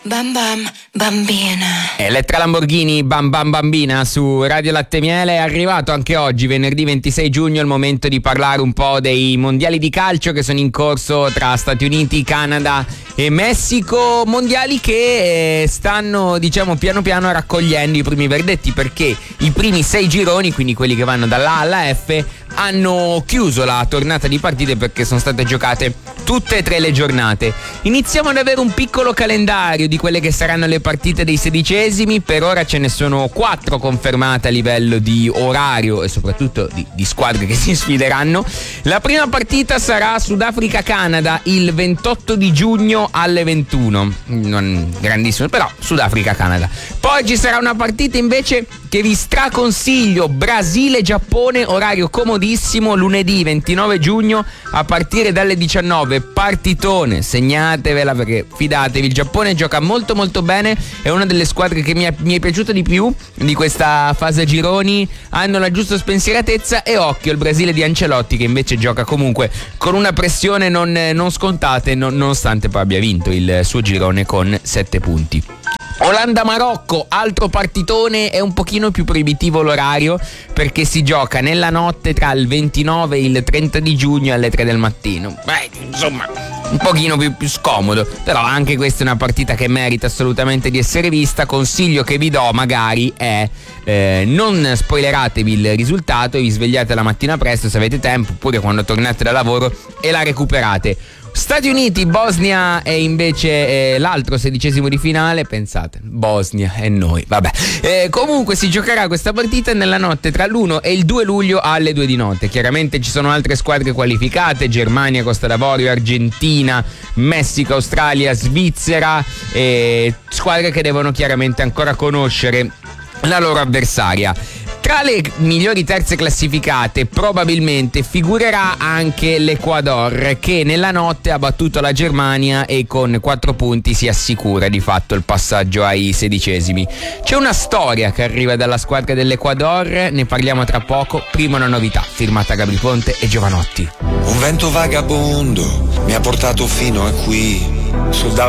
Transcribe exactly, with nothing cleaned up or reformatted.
Bam bam bambina. Elettra Lamborghini, Bam Bam Bambina su Radio Latte Miele. È arrivato anche oggi, venerdì ventisei giugno, il momento di parlare un po' dei mondiali di calcio che sono in corso tra Stati Uniti, Canada e Messico. Mondiali che eh, stanno, diciamo, piano piano raccogliendo i primi verdetti, perché i primi sei gironi, quindi quelli che vanno dalla A alla F, hanno chiuso la tornata di partite perché sono state giocate tutte e tre le giornate. Iniziamo ad avere un piccolo calendario di quelle che saranno le partite dei sedicesimi. Per ora ce ne sono quattro confermate a livello di orario e soprattutto di, di squadre che si sfideranno. La prima partita sarà Sudafrica-Canada il ventotto di giugno alle ventuno. Non grandissimo, però Sudafrica-Canada. Poi ci sarà una partita invece che vi straconsiglio, Brasile-Giappone, orario comodissimo, lunedì ventinove giugno a partire dalle diciannove. Partitone, segnatevela perché fidatevi, il Giappone gioca molto molto bene, è una delle squadre che mi è, mi è piaciuta di più di questa fase a gironi, hanno la giusta spensieratezza, e occhio il Brasile di Ancelotti che invece gioca comunque con una pressione non, non scontata, non, nonostante poi abbia vinto il suo girone con sette punti. Olanda-Marocco, altro partitone, è un pochino più proibitivo l'orario perché si gioca nella notte tra il ventinove e il trenta di giugno alle tre del mattino. Beh, insomma, un pochino più, più scomodo, però anche questa è una partita che merita assolutamente di essere vista. Consiglio che vi do magari è eh, non spoileratevi il risultato e vi svegliate la mattina presto se avete tempo, oppure quando tornate da lavoro, e la recuperate. Stati Uniti, Bosnia è invece eh, l'altro sedicesimo di finale. Pensate, Bosnia e noi, vabbè. Eh, comunque si giocherà questa partita nella notte tra l'uno e il due luglio alle due di notte. Chiaramente ci sono altre squadre qualificate: Germania, Costa d'Avorio, Argentina, Messico, Australia, Svizzera, eh, squadre che devono chiaramente ancora conoscere la loro avversaria. Tra le migliori terze classificate probabilmente figurerà anche l'Ecuador, che nella notte ha battuto la Germania e con quattro punti si assicura di fatto il passaggio ai sedicesimi. C'è una storia che arriva dalla squadra dell'Ecuador, ne parliamo tra poco. Prima una novità firmata Gabri Ponte e Giovanotti. Un vento vagabondo mi ha portato fino a qui, sul